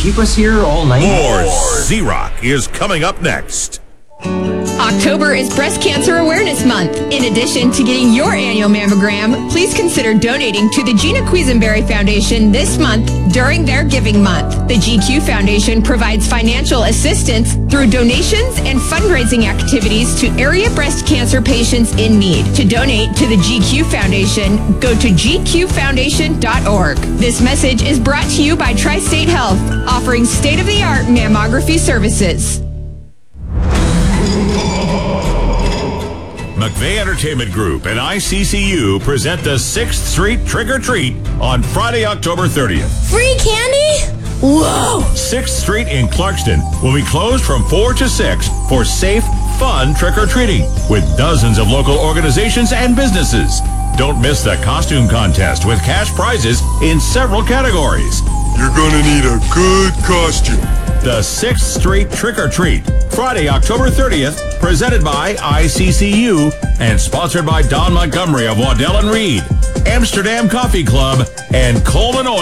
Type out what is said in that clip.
keep us here all night? More Z-Rock is coming up next. October is Breast Cancer Awareness Month. In addition to getting your annual mammogram, please consider donating to the Gina Quisenberry Foundation this month during their Giving Month. The GQ Foundation provides financial assistance through donations and fundraising activities to area breast cancer patients in need. To donate to the GQ Foundation, go to gqfoundation.org. This message is brought to you by Tri-State Health, offering state-of-the-art mammography services. McVeigh Entertainment Group and ICCU present the 6th Street Trick or Treat on Friday, October 30th. Free candy? Whoa! 6th Street in Clarkston will be closed from 4 to 6 for safe, fun trick-or-treating with dozens of local organizations and businesses. Don't miss the costume contest with cash prizes in several categories. You're gonna need a good costume. The 6th Street Trick or Treat, Friday, October 30th, presented by ICCU and sponsored by Don Montgomery of Waddell & Reed, Amsterdam Coffee Club, and Coleman Oil.